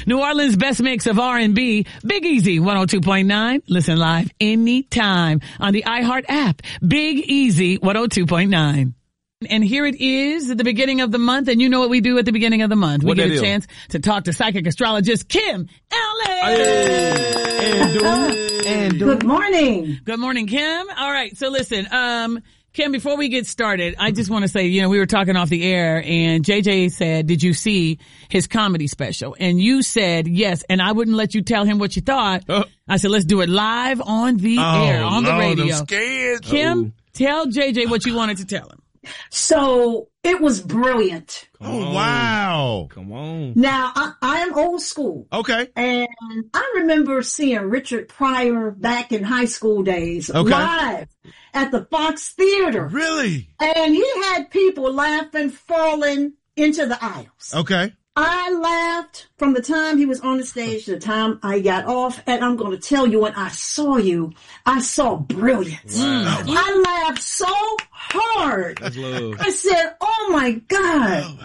New Orleans' best mix of R&B, Big Easy 102.9. Listen live anytime on the iHeart app. Big Easy 102.9. And here it is at the beginning of the month, and you know what we do at the beginning of the month. We get a chance to talk to psychic astrologist Kim Ellis. Good morning. Good morning, Kim. All right, so listen, Kim, before we get started, I just want to say, we were talking off the air, and JJ said, did you see his comedy special? And you said yes, and I wouldn't let you tell him what you thought. I said, let's do it live on the air, on the radio. I'm scared. Kim, tell JJ what you wanted to tell him. So it was brilliant. Wow. Come on. Now, I am old school. Okay. And I remember seeing Richard Pryor back in high school days live at the Fox Theater. Really? And he had people laughing, falling into the aisles. Okay. I laughed from the time he was on the stage to the time I got off. And I'm going to tell you, when I saw you, I saw brilliance. Wow. I laughed so hard. That's love. I said, oh my God.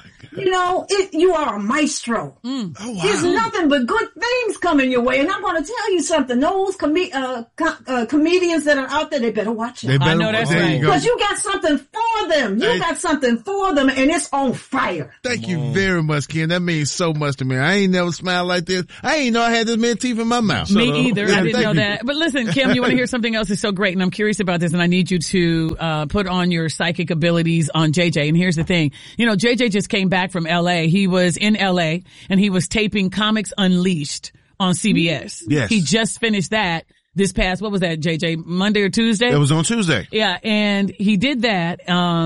You are a maestro. Oh, wow. There's nothing but good things coming your way. And I'm going to tell you something. Those comedians that are out there, they better watch it. I know that's right. Because you got something for them. You got something for them, and it's on fire. Thank you very much, Ken. That means so much to me. I ain't never smiled like this. I ain't know I had this many teeth in my mouth. Me either. I didn't know you. that. But listen, Kim, you want to hear something else that's so great, and I'm curious about this, and I need you to put on your psychic abilities on JJ. And here's the thing. JJ just came back from LA. He was in LA, and he was taping Comics Unleashed on CBS. Yes. He just finished that this past, what was that, JJ, Monday or Tuesday? It was on Tuesday. Yeah, and he did that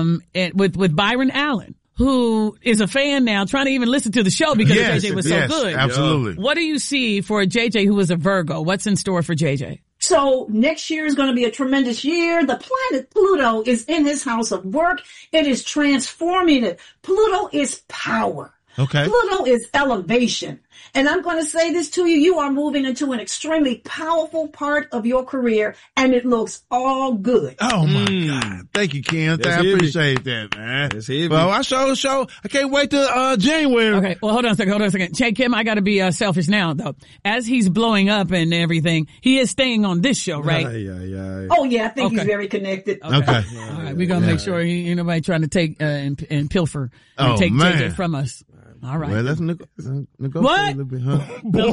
with Byron Allen, who is a fan now, trying to even listen to the show because JJ was so good. Absolutely. What do you see for JJ, who is a Virgo? What's in store for JJ? So next year is going to be a tremendous year. The planet Pluto is in his house of work. It is transforming it. Pluto is power. Okay. Pluto is elevation. And I'm going to say this to you. You are moving into an extremely powerful part of your career, and it looks all good. Oh, my God. Thank you, Ken. I appreciate that, man. That's heavy. Well, I can't wait till January. Okay, well, hold on a second. Che, Kim, I got to be selfish now, though. As he's blowing up and everything, he is staying on this show, right? Oh, yeah, I think he's very connected. Okay. All right, we're going to make sure ain't nobody trying to take and pilfer and take JJ from us. All right. Well, let's negotiate what? a little bit, huh? Boy.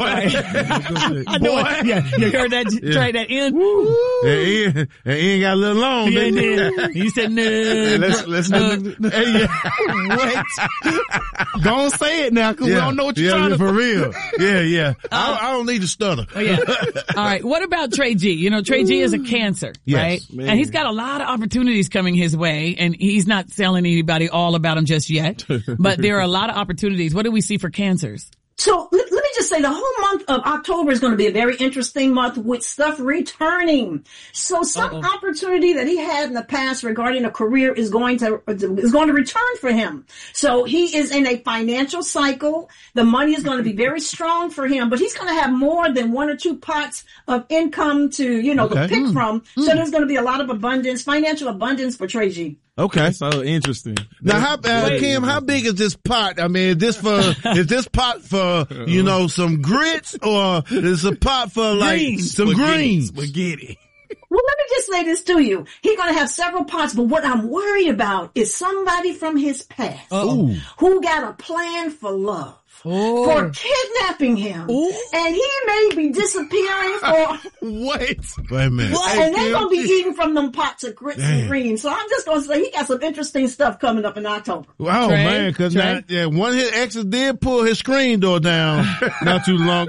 I know it. Yeah, you heard that? Try that in? That Ian got a little long, didn't he? He said, no. Let's What? Don't say it now, because we don't know what you're trying to for real. Yeah. I don't need to stutter. Oh, yeah. All right. What about Trey G? Trey G is a Cancer, right? Man. And he's got a lot of opportunities coming his way, and he's not telling anybody all about them just yet. But there are a lot of opportunities. What do we see for Cancers? So let me just say the whole month of October is going to be a very interesting month with stuff returning. So some opportunity that he had in the past regarding a career is going to return for him. So he is in a financial cycle. The money is going to be very strong for him, but he's going to have more than one or two pots of income to, to pick from. So there's going to be a lot of abundance, financial abundance for Trey G. Okay. So interesting. Now, Kim, how big is this pot? I mean, is this pot for, some grits, or is a pot for some greens? Spaghetti. Well, let me just say this to you. He's going to have several pots, but what I'm worried about is somebody from his past who got a plan for love. For kidnapping him. And he may be disappearing for... Wait a minute. And they're going to be eating from them pots of grits and greens. So I'm just going to say he got some interesting stuff coming up in October. Oh, Trey? man, because one of his exes did pull his screen door down not too long.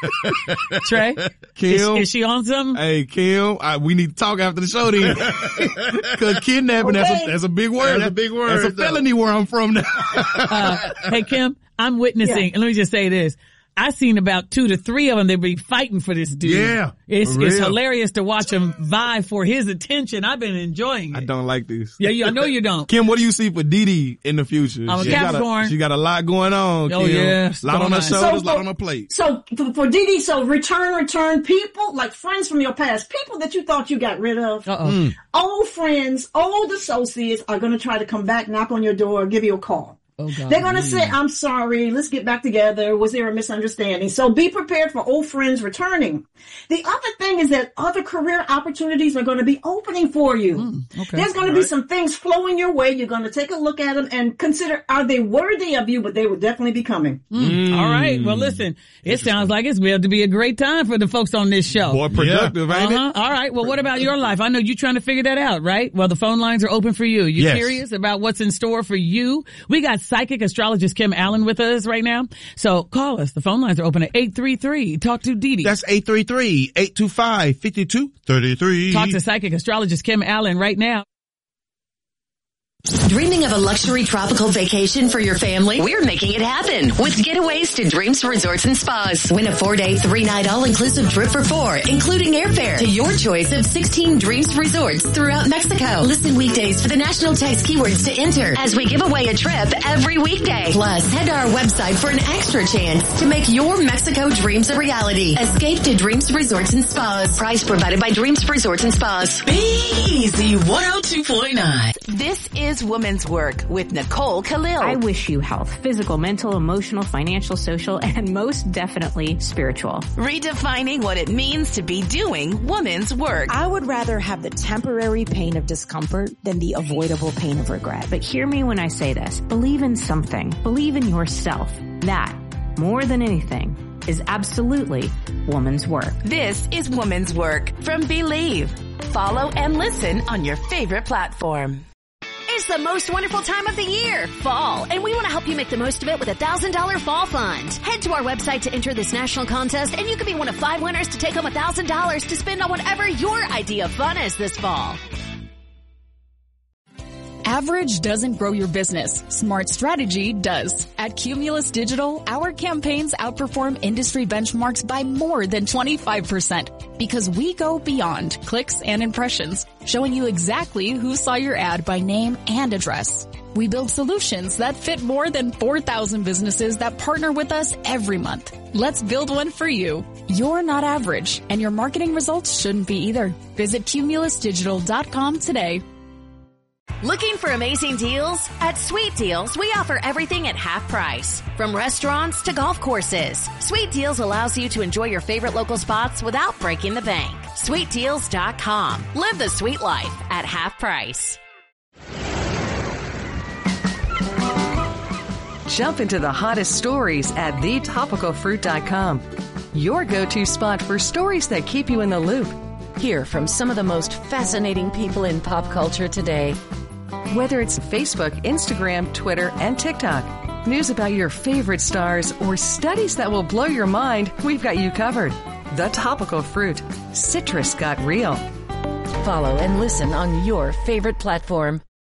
Trey? Kim? Is she on something? Hey, Kim, we need to talk after the show then. Because kidnapping, that's a big word. That's a big word. That's a felony where I'm from now. Hey, Kim, I'm witnessing, and let me just say this. I seen about 2 to 3 of them. They be fighting for this dude. Yeah. It's hilarious to watch them vie for his attention. I've been enjoying it. I don't like this. Yeah, I know you don't. Kim, what do you see for Didi in the future? I'm a Capricorn. She got a lot going on, Oh, Kim. yeah. A lot on her shoulders, a lot on her plate. So for Didi, return people, like friends from your past, people that you thought you got rid of. Old friends, old associates are going to try to come back, knock on your door, give you a call. Oh, God. They're going to say, I'm sorry, let's get back together. Was there a misunderstanding? So be prepared for old friends returning. The other thing is that other career opportunities are going to be opening for you. Okay. There's going to be some things flowing your way. You're going to take a look at them and consider, are they worthy of you? But they will definitely be coming. All right. Well, listen, it sounds like it's going to be a great time for the folks on this show. More productive, ain't it? All right. Well, what about your life? I know you're trying to figure that out, right? Well, the phone lines are open for you. You're curious about what's in store for you? We got psychic astrologist Kim Allen with us right now. So call us. The phone lines are open at 833. Talk to Dee Dee. That's 833-825-5233. Talk to psychic astrologist Kim Allen right now. Dreaming of a luxury tropical vacation for your family? We're making it happen with Getaways to Dreams Resorts and Spas. Win a 4-day, 3-night all-inclusive trip for 4, including airfare to your choice of 16 Dreams Resorts throughout Mexico. Listen weekdays for the national text keywords to enter as we give away a trip every weekday. Plus, head to our website for an extra chance to make your Mexico dreams a reality. Escape to Dreams Resorts and Spas. Price provided by Dreams Resorts and Spas. Be Easy 102.9. This is Woman's Work with Nicole Khalil. I wish you health, physical, mental, emotional, financial, social, and most definitely spiritual. Redefining what it means to be doing woman's work. I would rather have the temporary pain of discomfort than the avoidable pain of regret. But hear me when I say this. Believe in something. Believe in yourself. That, more than anything, is absolutely woman's work. This is Woman's Work from Believe. Follow and listen on your favorite platform. It's the most wonderful time of the year, fall, and we want to help you make the most of it with a $1,000 fall fund. Head to our website to enter this national contest, and you can be one of 5 winners to take home $1,000 to spend on whatever your idea of fun is this fall. Average doesn't grow your business. Smart strategy does. At Cumulus Digital, our campaigns outperform industry benchmarks by more than 25% because we go beyond clicks and impressions, showing you exactly who saw your ad by name and address. We build solutions that fit more than 4,000 businesses that partner with us every month. Let's build one for you. You're not average, and your marketing results shouldn't be either. Visit cumulusdigital.com today. Looking for amazing deals? At Sweet Deals, we offer everything at half price. From restaurants to golf courses. Sweet Deals allows you to enjoy your favorite local spots without breaking the bank. SweetDeals.com. Live the sweet life at half price. Jump into the hottest stories at thetopicalfruit.com. Your go-to spot for stories that keep you in the loop. Hear from some of the most fascinating people in pop culture today. Whether it's Facebook, Instagram, Twitter, and TikTok, news about your favorite stars, or studies that will blow your mind, we've got you covered. The Topical Fruit. Citrus got real. Follow and listen on your favorite platform.